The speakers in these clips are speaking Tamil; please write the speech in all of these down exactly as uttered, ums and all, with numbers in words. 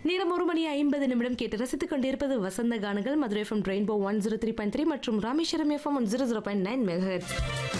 நேரம் ஒரு மணி ஐம்பது நிமிடம் கேட்டு ரசித்துக் கொண்டிருப்பது வசந்த கானங்கள் Madurai FM rainbow one zero three point three மற்றும் Rameswaram FM one zero zero point nine megahertz.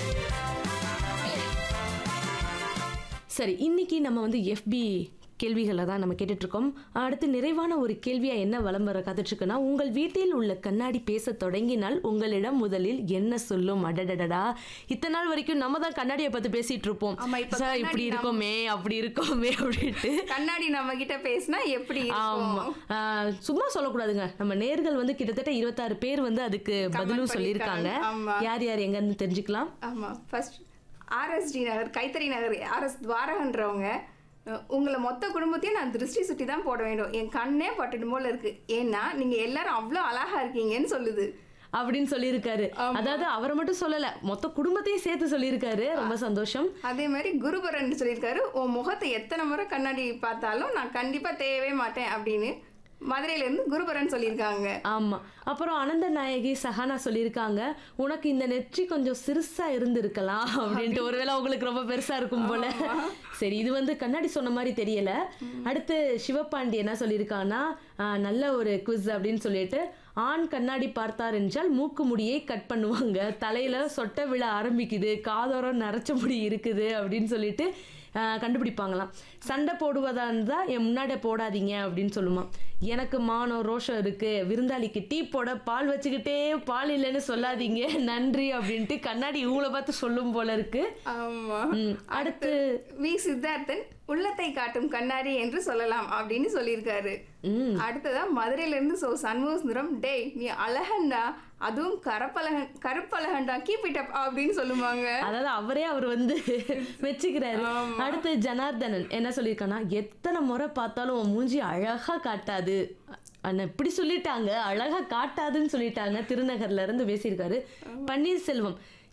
சரி, இன்னைக்கு நம்ம வந்து எஃபி கேள்விகளை தான் நம்ம கேட்டுட்டு இருக்கோம். அடுத்து நிறைவான ஒரு கேள்வியா என்ன வலம் வர காத்துட்ருக்குன்னா, உங்கள் வீட்டில் உள்ள கண்ணாடி பேச தொடங்கினால் உங்களிடம் முதலில் என்ன சொல்லும்? அடடடடா, இத்தனை நாள் வரைக்கும் நம்ம தான் கண்ணாடியை பார்த்து பேசிட்டு இருப்போம். சார் இப்படி இருக்கோமே அப்படி இருக்கோமே அப்படின்ட்டு. கண்ணாடி நம்ம கிட்ட பேசினா எப்படி? ஆமா, சும்மா சொல்லக்கூடாதுங்க. நம்ம நேர்கள் வந்து கிட்டத்தட்ட இருபத்தாறு பேர் வந்து அதுக்கு பதிலும் சொல்லியிருக்காங்க. யார் யார் எங்க இருந்து தெரிஞ்சுக்கலாம்? ஆமா, ஃபர்ஸ்ட் ஆர்எஸ்டி நகர், கைத்தறி நகர், ஆர்எஸ் துவாரகன்றவங்க, உங்களை மொத்த குடும்பத்தையும் நான் திருஷ்டி சுட்டி தான் போட வேண்டும், என் கண்ணே பட்டுடும் போல இருக்கு, ஏன்னா நீங்க எல்லாரும் அவ்வளோ அழகா இருக்கீங்கன்னு சொல்லுது அப்படின்னு சொல்லியிருக்காரு. அதாவது அவரை மட்டும் சொல்லல, மொத்த குடும்பத்தையும் சேர்த்து சொல்லியிருக்காரு. ரொம்ப சந்தோஷம். அதே மாதிரி குருபரன் சொல்லியிருக்காரு, உன் முகத்தை எத்தனை முறை கண்ணாடி பார்த்தாலும் நான் கண்டிப்பா தேயவே மாட்டேன் அப்படின்னு மதுரையில இருந்து குருபரன் சொல்லியிருக்காங்க. ஆமா, அப்புறம் அனந்த நாயகி சஹானா சொல்லியிருக்காங்க, உனக்கு இந்த நெற்றி கொஞ்சம் சிறுசா இருந்திருக்கலாம் அப்படின்ட்டு. ஒருவேளை உங்களுக்கு ரொம்ப பெருசா இருக்கும் போல. சரி, இது வந்து கண்ணாடி சொன்ன மாதிரி தெரியல. அடுத்து சிவபாண்டி என்ன சொல்லியிருக்காங்கன்னா, நல்ல ஒரு குவிஸ் அப்படின்னு சொல்லிட்டு, ஆண் கண்ணாடி பார்த்தார் என்றால் மூக்கு முடியை கட் பண்ணுவாங்க, தலையில சொட்டை விழ ஆரம்பிக்குது, காதோரம் நரைச்ச முடி இருக்குது அப்படின்னு சொல்லிட்டு கண்டுபிடிப்பாங்களாம். சண்டை போடுவதா இருந்தா என் முன்னாடி போடாதீங்க அப்படின்னு சொல்லுமா. எனக்கு மானம் ரோஷம் இருக்கு, விருந்தாளிக்கு டீ போட பால் வச்சுக்கிட்டே பால் இல்லைன்னு சொல்லாதீங்க நன்றி அப்படின்ட்டு கண்ணாடி இவங்கள பார்த்து சொல்லும் போல இருக்கு. ஆமா. அடுத்து வி சித்தார்த்தன், உள்ளத்தை காட்டும் கண்ணாடி என்று சொல்லலாம் அப்படின்னு சொல்லியிருக்காரு. அடுத்ததான் மதுரையில இருந்து சோ சண்முக சுந்தரம், டேய் நீ அழகண்டா, அதுவும் கரப்பழகன் கருப்பழகண்டா, கீப் இட் அப் அப்படின்னு சொல்லுவாங்க. அதாவது அவரே அவர் வந்து மெச்சுக்கிறாரு. அடுத்து ஜனார்தனன் என்ன சொல்லியிருக்கான்னா, எத்தனை முறை பார்த்தாலும் மூஞ்சி அழகா காட்டாது, அண்ணா இப்படி சொல்லிட்டாங்க, அழகா காட்டாதுன்னு சொல்லிட்டாங்க. திருநகர்ல இருந்து பேசியிருக்காரு. பன்னீர்செல்வம்,